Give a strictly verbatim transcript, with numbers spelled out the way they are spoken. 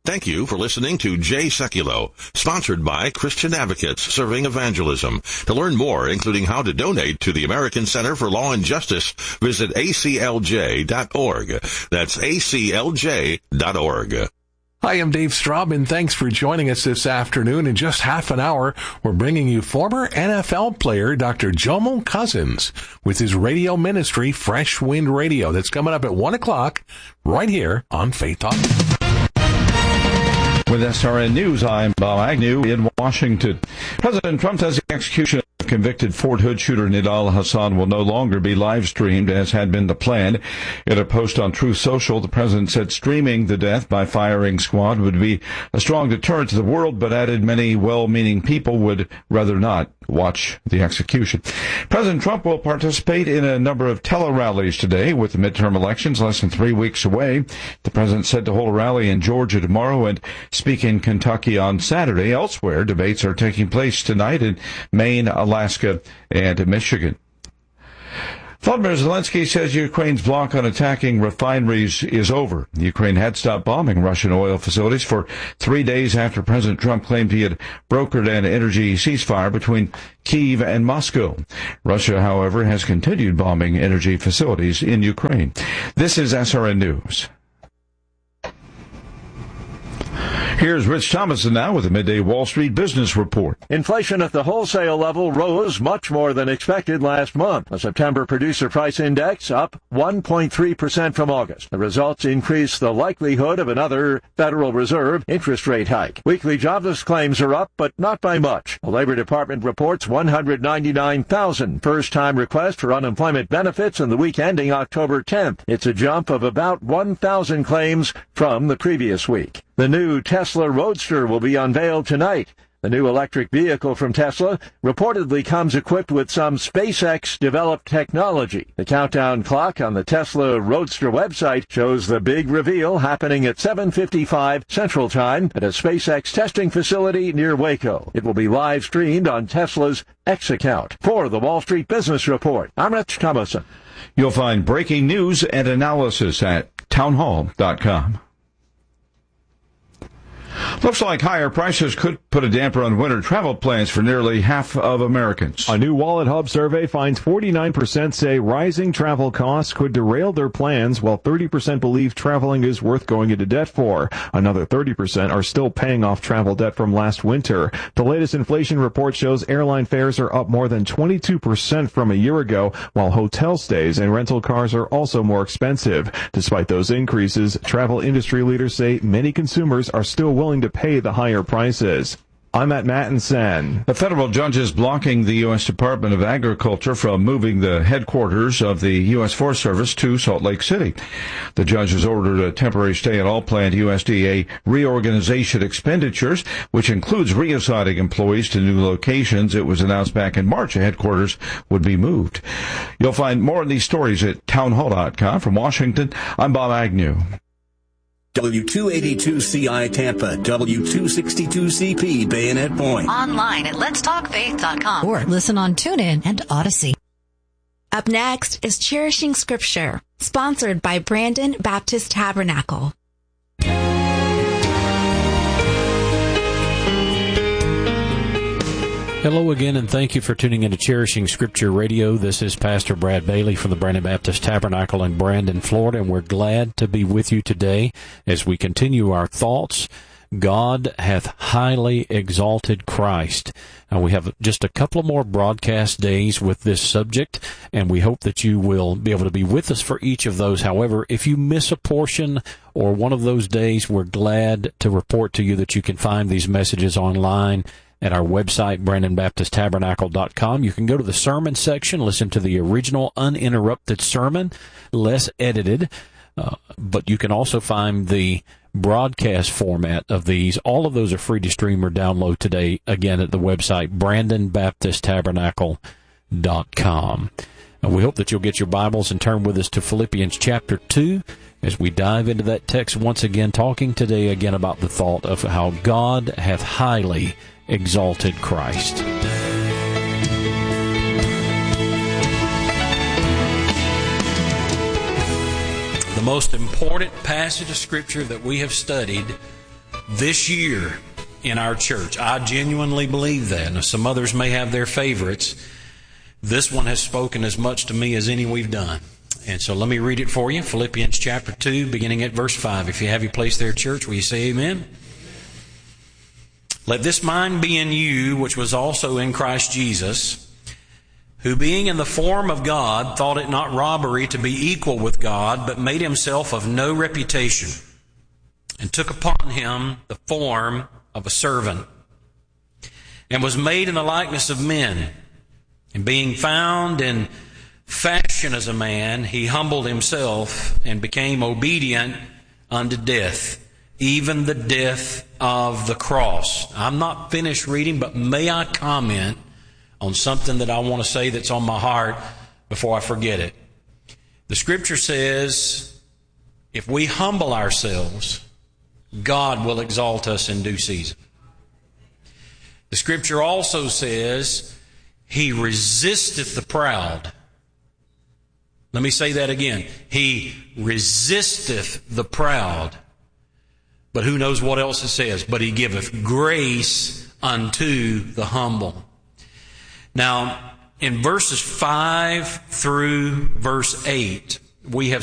Thank you for listening to Jay Sekulow, sponsored by Christian Advocates Serving Evangelism. To learn more, including how to donate to the American Center for Law and Justice, visit A C L J dot org. That's A C L J dot org. Hi, I'm Dave Straub, and thanks for joining us this afternoon. In just half an hour, we're bringing you former N F L player Doctor Jomo Cousins with his radio ministry, Fresh Wind Radio. That's coming up at one o'clock right here on Faith Talk. With S R N News, I'm Bob Agnew in Washington. President Trump says the execution of convicted Fort Hood shooter Nidal Hasan will no longer be live-streamed, as had been the plan. In a post on Truth Social, the president said streaming the death by firing squad would be a strong deterrent to the world, but added many well-meaning people would rather not watch the execution. President Trump will participate in a number of tele-rallies today with the midterm elections less than three weeks away. The president said to hold a rally in Georgia tomorrow and speak in Kentucky on Saturday. Elsewhere, debates are taking place tonight in Maine, Alaska, and Michigan. Volodymyr Zelensky says Ukraine's block on attacking refineries is over. Ukraine had stopped bombing Russian oil facilities for three days after President Trump claimed he had brokered an energy ceasefire between Kyiv and Moscow. Russia, however, has continued bombing energy facilities in Ukraine. This is S R N News. Here's Rich Thomason now with the Midday Wall Street Business Report. Inflation at the wholesale level rose much more than expected last month. The September Producer Price Index up one point three percent from August. The results increase the likelihood of another Federal Reserve interest rate hike. Weekly jobless claims are up, but not by much. The Labor Department reports one hundred ninety-nine thousand first-time requests for unemployment benefits in the week ending October tenth. It's a jump of about one thousand claims from the previous week. The new Tesla Roadster will be unveiled tonight. The new electric vehicle from Tesla reportedly comes equipped with some SpaceX-developed technology. The countdown clock on the Tesla Roadster website shows the big reveal happening at seven fifty-five Central Time at a SpaceX testing facility near Waco. It will be live-streamed on Tesla's X account. For the Wall Street Business Report, I'm Rich Thomason. You'll find breaking news and analysis at townhall dot com. Looks like higher prices could put a damper on winter travel plans for nearly half of Americans. A new Wallet Hub survey finds forty-nine percent say rising travel costs could derail their plans, while thirty percent believe traveling is worth going into debt for. Another thirty percent are still paying off travel debt from last winter. The latest inflation report shows airline fares are up more than twenty-two percent from a year ago, while hotel stays and rental cars are also more expensive. Despite those increases, travel industry leaders say many consumers are still willing to pay the higher prices. I'm at Mattinson. A federal judge is blocking the U S Department of Agriculture from moving the headquarters of the U S Forest Service to Salt Lake City. The judge has ordered a temporary stay at all planned U S D A reorganization expenditures, which includes reassigning employees to new locations. It was announced back in March a headquarters would be moved. You'll find more of these stories at townhall dot com. From Washington, I'm Bob Agnew. W two eighty-two C I Tampa, W two sixty-two C P Bayonet Point. Online at lets talk faith dot com. Or listen on TuneIn and Odyssey. Up next is Cherishing Scripture, sponsored by Brandon Baptist Tabernacle. Hello again, and thank you for tuning in to Cherishing Scripture Radio. This is Pastor Brad Bailey from the Brandon Baptist Tabernacle in Brandon, Florida, and we're glad to be with you today as we continue our thoughts. God hath highly exalted Christ. Now, we have just a couple of more broadcast days with this subject, and we hope that you will be able to be with us for each of those. However, if you miss a portion or one of those days, we're glad to report to you that you can find these messages online at our website, brandon baptist tabernacle dot com. You can go to the sermon section, listen to the original uninterrupted sermon, less edited, uh, but you can also find the broadcast format of these. All of those are free to stream or download today, again, at the website, brandon baptist tabernacle dot com. And we hope that you'll get your Bibles and turn with us to Philippians chapter two as we dive into that text once again, talking today again about the thought of how God hath highly exalted Christ. The most important passage of Scripture that we have studied this year in our church. I genuinely believe that. Now, some others may have their favorites. This one has spoken as much to me as any we've done. And so let me read it for you. Philippians chapter two, beginning at verse five. If you have your place there, church, will you say amen? Let this mind be in you, which was also in Christ Jesus, who being in the form of God, thought it not robbery to be equal with God, but made himself of no reputation, and took upon him the form of a servant, and was made in the likeness of men. And being found in fashion as a man, he humbled himself and became obedient unto death, even the death of the cross. I'm not finished reading, but may I comment on something that I want to say that's on my heart before I forget it. The Scripture says, if we humble ourselves, God will exalt us in due season. The Scripture also says, He resisteth the proud. Let me say that again. He resisteth the proud. But who knows what else it says? But He giveth grace unto the humble. Now, in verses five through verse eight, we have